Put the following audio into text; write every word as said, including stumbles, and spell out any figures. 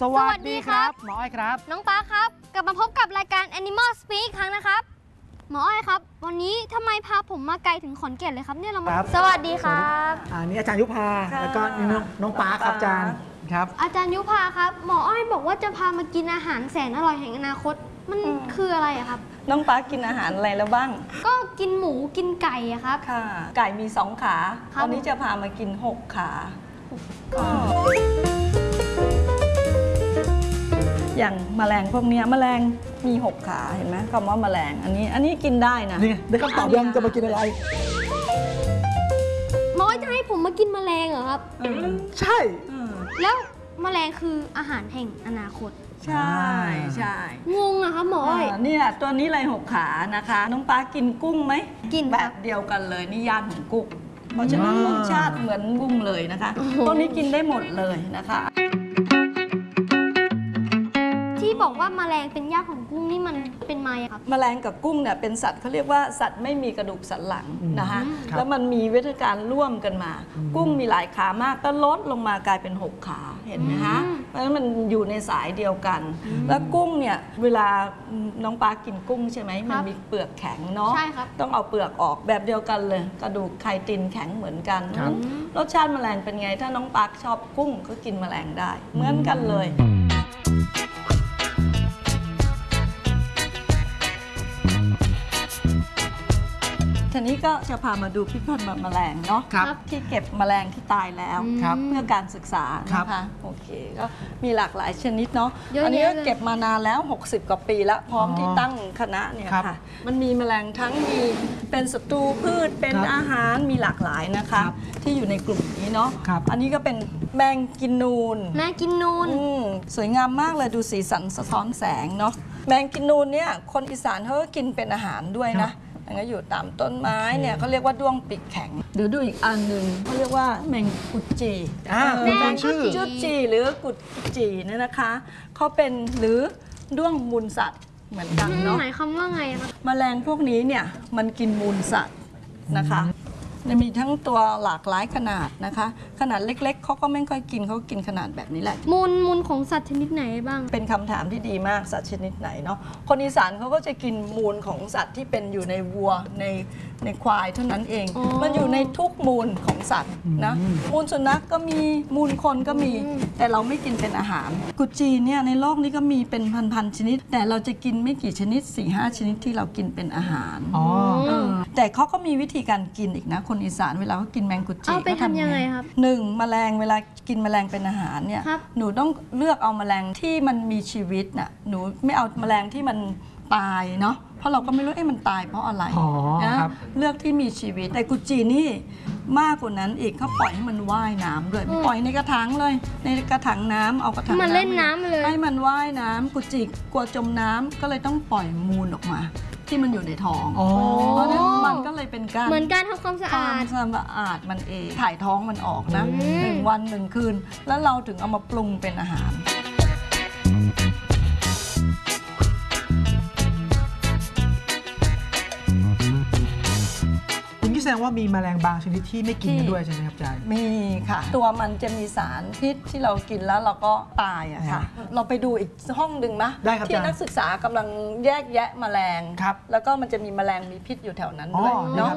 สวัสดีครับหมออ้อยครับน้องปาครับกลับมาพบกับรายการ Animal Speak ครั้งนะครับหมออ้อยครับวันนี้ทำไมพาผมมาไกลถึงขอนแก่นเลยครับเนี่ยเรามาสวัสดีครับอันนี้อาจารย์ยุพาแล้วก็น้องน้องปาครับอาจารย์ครับอาจารย์ยุพาครับหมออ้อยบอกว่าจะพามากินอาหารแสนอร่อยแห่งอนาคตมันคืออะไรอะครับน้องปากินอาหารอะไรแล้วบ้างก็กินหมูกินไก่อะครับค่ะไก่มีสองขาวันนี้จะพามากินหกขาอย่างแมลงพวกนี้แมลงมีหกขาเห็นไหมคำว่าแมลงอันนี้อันนี้กินได้นะนี่ได้คำตอบยังจะมากินอะไรหมอจะให้ผมมากินแมลงเหรอครับใช่แล้วแมลงคืออาหารแห่งอนาคตใช่ใช่งงอะครับหมอเนี่ยตัวนี้เลยหกขานะคะน้องปากินกุ้งไหมกินแบบเดียวกันเลยนี่ย่านของกุ้งเพราะฉะนั้นรสชาติเหมือนกุ้งเลยนะคะพวกนี้กินได้หมดเลยนะคะที่บอกว่าแมลงเป็นญาติของกุ้งนี่มันเป็นไงครับแมลงกับกุ้งเนี่ยเป็นสัตว์เขาเรียกว่าสัตว์ไม่มีกระดูกสันหลังนะคะแล้วมันมีวิธีการร่วมกันมากุ้งมีหลายขามากก็ลดลงมากลายเป็นหกขาเห็นไหมคะเพราะฉะนั้นมันอยู่ในสายเดียวกันแล้วกุ้งเนี่ยเวลาน้องปากินกุ้งใช่ไหมมันมีเปลือกแข็งเนาะต้องเอาเปลือกออกแบบเดียวกันเลยกระดูกไขตินแข็งเหมือนกันรสชาติแมลงเป็นไงถ้าน้องปาชอบกุ้งก็กินแมลงได้เหมือนกันเลยทีนี้ก็จะพามาดูพิพิธภัณฑ์แมลงเนาะที่เก็บแมลงที่ตายแล้วเพื่อการศึกษานะคะโอเคก็มีหลากหลายชนิดเนาะอันนี้เก็บมานานแล้วหกสิบกว่าปีแล้วพร้อมที่ตั้งคณะเนี่ยค่ะมันมีแมลงทั้งมีเป็นศัตรูพืชเป็นอาหารมีหลากหลายนะคะที่อยู่ในกลุ่มนี้เนาะอันนี้ก็เป็นแมงกินนูนแมงกินนูนสวยงามมากเลยดูสีสันสะท้อนแสงเนาะแมงกินนูนเนี่ยคนอีสานเขาก็กินเป็นอาหารด้วยนะอย่างนี้อยู่ตามต้นไม้เนี่ยเขาเรียกว่าด้วงปีกแข็งหรือดูอีกอันหนึ่งเขาเรียกว่าแมงกุดจีแมงชื่อจุดจีหรือกุดจีเนี่ยนะคะเขาเป็นหรือด้วงมูลสัตว์เหมือนกันเนาะหมายความว่าไงคะแมลงพวกนี้เนี่ยมันกินมูลสัตว์นะคะมีทั้งตัวหลากหลายขนาดนะคะขนาดเล็กๆเขาก็ไม่ค่อยกินเขากินขนาดแบบนี้แหละมูลมูลของสัตว์ชนิดไหนบ้างเป็นคำถามที่ดีมากสัตว์ชนิดไหนเนาะคนอีสานเขาก็จะกินมูลของสัตว์ที่เป็นอยู่ในวัวในในควายเท่านั้นเองมันอยู่ในทุกมูลของสัตว์นะมูลสุนัขก็มีมูลคนก็มีแต่เราไม่กินเป็นอาหารกุดจีเนี่ยในโลกนี้ก็มีเป็นพันๆชนิดแต่เราจะกินไม่กี่ชนิด สี่ห้า ชนิดที่เรากินเป็นอาหารแต่เขาก็มีวิธีการกินอีกนะคนอีสานเวลาเขากินแมงกุดจีเอาไปทำยังไงครับหนึ่งแมลงเวลากินแมลงเป็นอาหารเนี่ยหนูต้องเลือกเอาแมลงที่มันมีชีวิตน่ะหนูไม่เอาแมลงที่มันตายเนาะเพราะเราก็ไม่รู้ไอ้มันตายเพราะอะไรนะเลือกที่มีชีวิตแต่กุดจีนี่มากกว่านั้นอีกเขาปล่อยให้มันว่ายน้ำด้วยปล่อยในกระถางเลยในกระถางน้ำเอากระถางมันเล่นน้ำเลยให้มันว่ายน้ำกุดจีกลัวจมน้ำก็เลยต้องปล่อยมูลออกมาที่มันอยู่ในท้องเพราะนั้นมันก็เลยเป็นการเหมือนการทำความสะอาดความสะอาดมันเองถ่ายท้องมันออกนะหนึ่งวันหนึ่งคืนแล้วเราถึงเอามาปรุงเป็นอาหารแสดงว่ามีแมลงบางชนิดที่ไม่กินกันด้วยใช่ไหมครับอาจารย์มีค่ะตัวมันจะมีสารพิษที่เรากินแล้วเราก็ตายอะค่ะเราไปดูอีกห้องหนึ่งไหมที่นักศึกษากำลังแยกแยะแมลงแล้วก็มันจะมีแมลงมีพิษอยู่แถวนั้นด้วยเนาะ